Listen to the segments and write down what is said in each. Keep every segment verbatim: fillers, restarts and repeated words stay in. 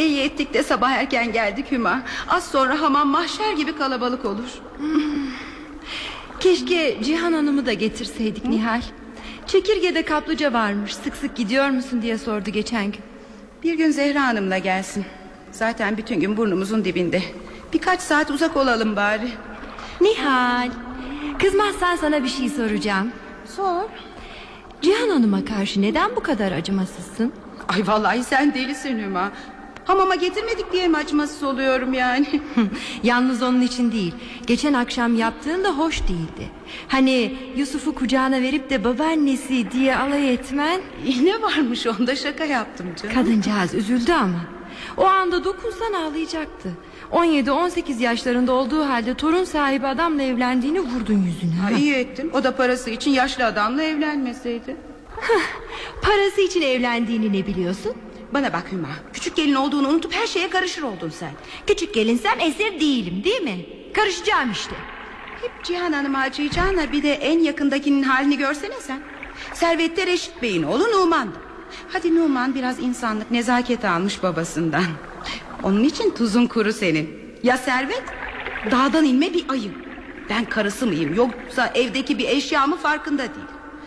Ne iyi ettik de sabah erken geldik Hüma. Az sonra hamam mahşer gibi kalabalık olur. hmm. Keşke Cihan Hanım'ı da getirseydik Hı? Nihal. Çekirge'de kaplıca varmış, sık sık gidiyor musun diye sordu geçen gün. Bir gün Zehra Hanım'la gelsin. Zaten bütün gün burnumuzun dibinde. Birkaç saat uzak olalım bari. Nihal, kızmazsan sana bir şey soracağım. Sor. Cihan Hanım'a karşı neden bu kadar acımasızsın? Ay vallahi sen delisin Hüma. Hamama getirmedik diye mi acımasız oluyorum yani? Yalnız onun için değil. Geçen akşam yaptığın da hoş değildi. Hani Yusuf'u kucağına verip de babaannesi diye alay etmen. Ne varmış onda, şaka yaptım canım. Kadıncağız üzüldü ama. O anda dokunsan ağlayacaktı. on yedi on sekiz yaşlarında olduğu halde torun sahibi adamla evlendiğini vurdun yüzüne. Ha, iyi ettin. O da parası için yaşlı adamla evlenmeseydi. Parası için evlendiğini ne biliyorsun? Bana bak Hüma, küçük gelin olduğunu unutup her şeye karışır oldun sen. Küçük gelinsem esir değilim değil mi? Karışacağım işte. Hep Cihan Hanım'a acıyacağına bir de en yakındakinin halini görsene sen. Servet'te Reşit Bey'in oğlu Numan'dı. Hadi Numan biraz insanlık, nezaket almış babasından. Onun için tuzun kuru senin. Ya Servet? Dağdan inme bir ayı. Ben karısı mıyım yoksa evdeki bir eşya mı farkında değil.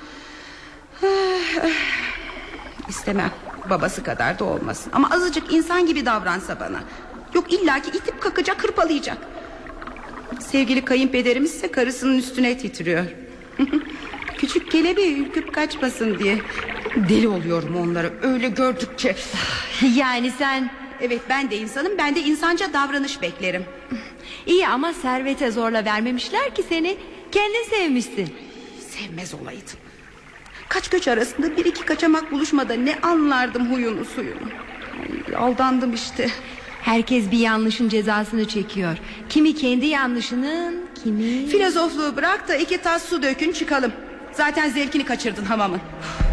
İstemem. Babası kadar da olmasın. Ama azıcık insan gibi davransa bana. Yok illaki itip kakacak, hırpalayacak. Sevgili kayınpederimiz ise karısının üstüne titriyor. Küçük kelebeği ürküp kaçmasın diye. Deli oluyorum onları öyle gördükçe. Yani sen... Evet, ben de insanım, ben de insanca davranış beklerim. İyi ama Servet'e zorla vermemişler ki seni. Kendin sevmişsin. Sevmez olaydın. Kaç göç arasında bir iki kaçamak buluşmada ne anlardım huyunu suyunu. Ay, aldandım işte. Herkes bir yanlışın cezasını çekiyor. Kimi kendi yanlışının, kimi... Filozofluğu bırak da iki tas su dökün çıkalım. Zaten zevkini kaçırdın hamamın.